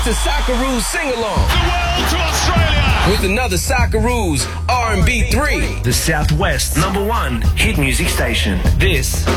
It's a Socceroos sing-along. The world to Australia. With another Socceroos R&B 3. The Southwest #1 hit music station. This